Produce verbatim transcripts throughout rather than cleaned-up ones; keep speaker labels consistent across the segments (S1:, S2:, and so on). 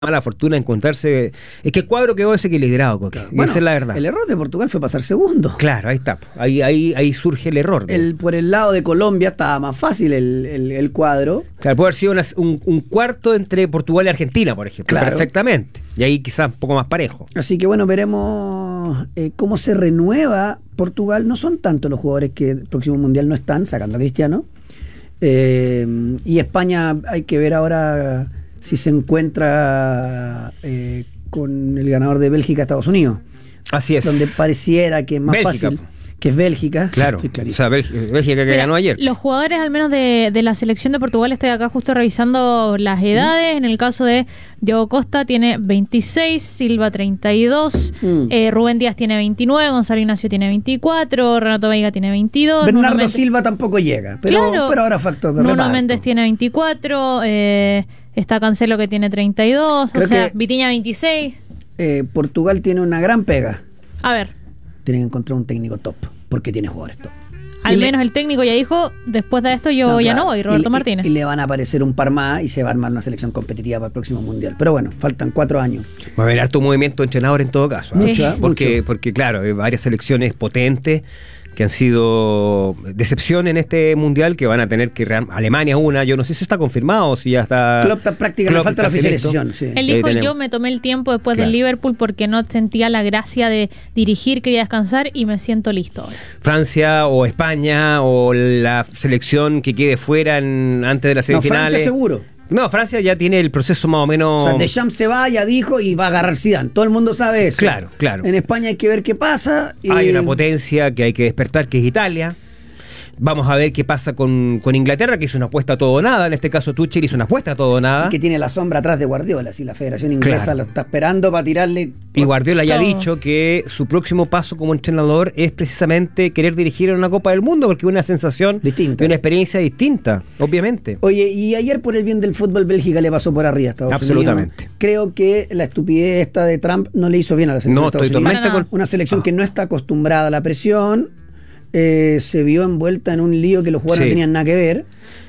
S1: mala fortuna encontrarse. Es que el cuadro quedó desequilibrado, Coque. Claro. Bueno, esa es la verdad.
S2: El error de Portugal fue pasar segundo.
S1: Claro, ahí está. Ahí, ahí, ahí surge el error.
S2: El, por el lado de Colombia estaba más fácil el, el, el cuadro.
S1: Claro, puede haber sido una, un, un cuarto entre Portugal y Argentina, por ejemplo. Claro. Perfectamente. Y ahí quizás un poco más parejo.
S2: Así que bueno, veremos eh, cómo se renueva Portugal. No son tantos los jugadores que el próximo Mundial no están, sacando a Cristiano. Eh, y España hay que ver ahora si se encuentra eh, con el ganador de Bélgica, Estados Unidos.
S1: Así es.
S2: Donde pareciera que es más
S1: Bélgica.
S2: fácil, que es Bélgica.
S1: Claro,
S2: sí,
S1: o sea, Bélgica, Bélgica que Mira, ganó ayer.
S3: Los jugadores, al menos de, de la selección de Portugal, estoy acá justo revisando las edades. Mm. En el caso de Diogo Costa tiene veintiséis, Silva treinta y dos, mm. eh, Rubén Díaz tiene veintinueve, Gonzalo Ignacio tiene veinticuatro, Renato Veiga tiene veintidós.
S2: Bernardo
S3: Nuno
S2: Silva Mendes, tampoco llega, pero,
S3: claro,
S2: pero ahora factor de
S3: Nuno
S2: reparto.
S3: Méndez tiene veinticuatro, eh, está Cancelo que tiene treinta y dos, Creo o sea, Vitinha veintiséis.
S2: Eh, Portugal tiene una gran pega.
S3: A ver.
S2: Tienen que encontrar un técnico top, porque tiene jugadores top.
S3: Al
S2: y
S3: menos le, el técnico ya dijo, después de esto yo no, ya claro, no voy, Roberto
S2: y,
S3: Martínez.
S2: Y, y le van a aparecer un par más y se va a armar una selección competitiva para el próximo Mundial. Pero bueno, faltan cuatro años.
S1: Va a haber harto movimiento de entrenador en todo caso. ¿eh?
S2: Mucho,
S1: porque,
S2: mucho.
S1: porque claro, hay varias selecciones potentes que han sido decepción en este Mundial, que van a tener que... Alemania una, yo no sé si está confirmado, si ya está...
S2: Klopp está prácticamente, falta la oficialización. Sí.
S3: Él dijo, yo me tomé el tiempo después
S1: claro.
S3: del Liverpool porque no sentía la gracia de dirigir, quería descansar y me siento listo ahora.
S1: Francia o España o la selección que quede fuera en, antes de las semifinales.
S2: No, Francia seguro.
S1: No, Francia ya tiene el proceso más o menos...
S2: O sea, Deschamps se va, ya dijo, y va a agarrar Zidane. Todo el mundo sabe eso.
S1: Claro, claro.
S2: En España hay que ver qué pasa. Y...
S1: Hay una potencia que hay que despertar, que es Italia. Vamos a ver qué pasa con, con Inglaterra, que hizo una apuesta a todo o nada. En este caso, Tuchel hizo una apuesta a todo o nada.
S2: Y que tiene la sombra atrás de Guardiola. Si la Federación Inglesa claro. lo está esperando para tirarle...
S1: Y Guardiola ya ha dicho que su próximo paso como entrenador es precisamente querer dirigir en una Copa del Mundo, porque es una sensación
S2: distinta,
S1: de una experiencia distinta, obviamente.
S2: Oye, y ayer por el bien del fútbol, Bélgica le pasó por arriba a Estados
S1: Absolutamente.
S2: Unidos. Creo que la estupidez esta de Trump no le hizo bien a la selección
S1: no,
S2: de Estados Unidos. Con... Una selección ah. que no está acostumbrada a la presión, eh, se vio envuelta en un lío que los jugadores sí. no tenían nada que ver,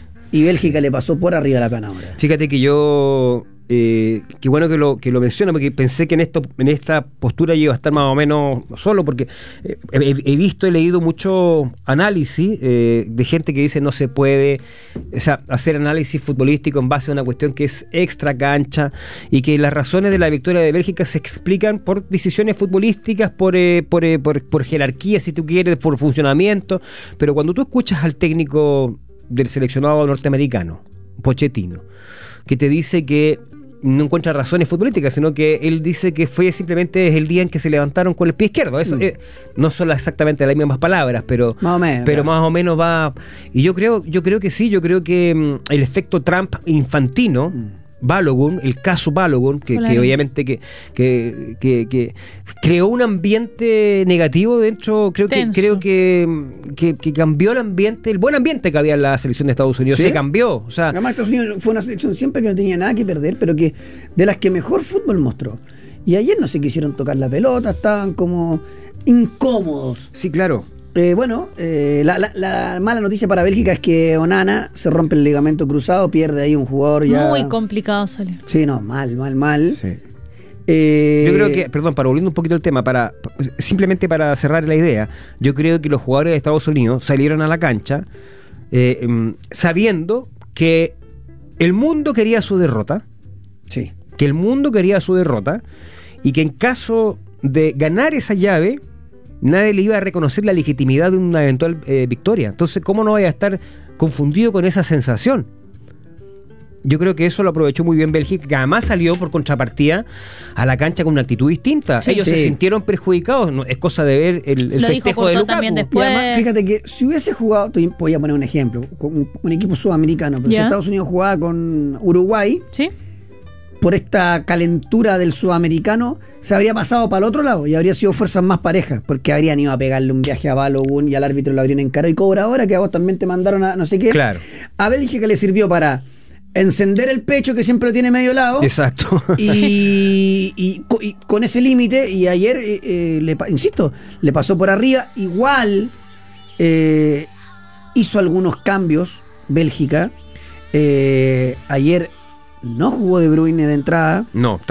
S2: y Bélgica le pasó por arriba la cana ahora.
S1: Fíjate que yo... Eh, qué bueno que lo que lo menciona, porque pensé que en esto en esta postura yo iba a estar más o menos solo, porque eh, he, he visto, he leído mucho análisis eh, de gente que dice no se puede, o sea, hacer análisis futbolístico en base a una cuestión que es extra cancha, y que las razones de la victoria de Bélgica se explican por decisiones futbolísticas, por, eh, por, eh, por, por jerarquía, si tú quieres, por funcionamiento. Pero cuando tú escuchas al técnico del seleccionado norteamericano, Pochettino, que te dice que no encuentra razones futbolísticas, sino que él dice que fue simplemente el día en que se levantaron con el pie izquierdo. Eso mm. eh, no son exactamente las mismas palabras, pero
S2: más o menos,
S1: pero
S2: claro.
S1: más o menos va. Y yo creo, yo creo que sí, yo creo que mm, el efecto Trump infantino. Mm. Balogun, el caso Balogun, que, que obviamente que, que, que, que creó un ambiente negativo dentro, creo Tenso. que creo que, que, que cambió el ambiente, el buen ambiente que había en la selección de Estados Unidos, ¿sí? Se cambió. O sea,
S2: además, Estados Unidos fue una selección siempre que no tenía nada que perder, pero que de las que mejor fútbol mostró. Y ayer no se quisieron tocar la pelota, estaban como incómodos.
S1: Sí, claro.
S2: Eh, bueno, eh, la, la, la mala noticia para Bélgica es que Onana se rompe el ligamento cruzado, pierde ahí un jugador ya...
S3: Muy complicado salir.
S2: Sí, no, mal, mal, mal.
S1: Sí. Eh, yo creo que, perdón, para volviendo un poquito al tema, para simplemente para cerrar la idea, yo creo que los jugadores de Estados Unidos salieron a la cancha eh, sabiendo que el mundo quería su derrota,
S2: sí.
S1: que el mundo quería su derrota, y que en caso de ganar esa llave, nadie le iba a reconocer la legitimidad de una eventual eh, victoria. Entonces, ¿cómo no vaya a estar confundido con esa sensación? Yo creo que eso lo aprovechó muy bien Bélgica, que además salió por contrapartida a la cancha con una actitud distinta. Sí, Ellos sí. se sintieron perjudicados, no, es cosa de ver el, el
S3: lo
S1: festejo de Lukaku.
S3: También después.
S2: Y además, fíjate que si hubiese jugado, voy a poner un ejemplo, con un, un equipo sudamericano, pero ¿ya? Si Estados Unidos jugaba con Uruguay,
S3: ¿sí?
S2: Por esta calentura del sudamericano, se habría pasado para el otro lado y habría sido fuerzas más parejas, porque habrían ido a pegarle un viaje a Balogun y al árbitro lo habrían encarado y cobra ahora que a vos también te mandaron a no sé qué.
S1: Claro.
S2: A Bélgica le sirvió para encender el pecho, que siempre lo tiene medio lado.
S1: Exacto.
S2: Y, y, y con ese límite, y ayer, eh, eh, le, insisto, le pasó por arriba. Igual eh, hizo algunos cambios Bélgica. Eh, ayer no jugó De Bruyne de entrada.
S1: No,